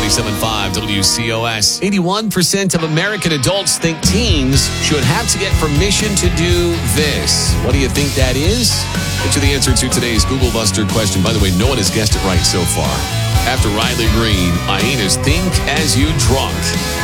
97.5 WCOS. 81% of American adults think teens should have to get permission to do this. What do you think that is? Get you the answer to today's Google Buster question. By the way, no one has guessed it right so far. After Riley Green, Hyenas Think As You Drunk.